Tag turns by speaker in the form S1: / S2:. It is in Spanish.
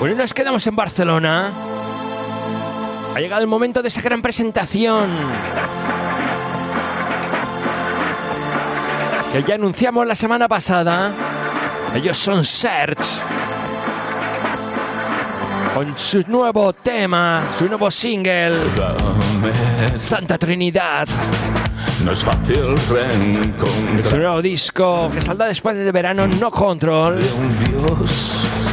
S1: Bueno, y nos quedamos en Barcelona. Ha llegado el momento de esa gran presentación que ya anunciamos la semana pasada. Ellos son Search, con su nuevo tema, su nuevo single, Santa Trinidad.
S2: No es fácil reencontrar
S1: Su nuevo disco que saldrá después de verano, No Control.
S2: de un Dios